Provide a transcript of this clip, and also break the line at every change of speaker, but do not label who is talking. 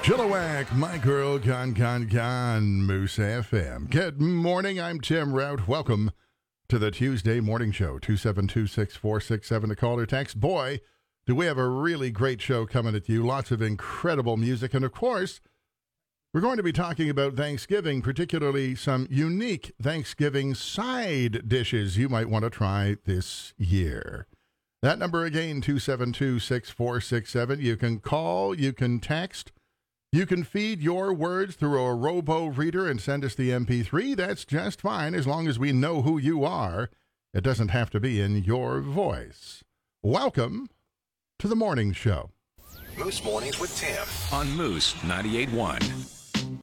Chilliwack, my girl, Con, Moose FM. Good morning, I'm Tim Rout. Welcome to the Tuesday Morning Show, 272-6467 to call or text. Boy, do we have a really great show coming at you. Lots of incredible music. And, of course, we're going to be talking about Thanksgiving, particularly some unique Thanksgiving side dishes you might want to try this year. That number again, 272-6467. You can call, you can text. You can feed your words through a robo-reader and send us the MP3. That's just fine as long as we know who you are. It doesn't have to be in your voice. Welcome to the morning show.
Moose Mornings with Tim
on Moose 98.1.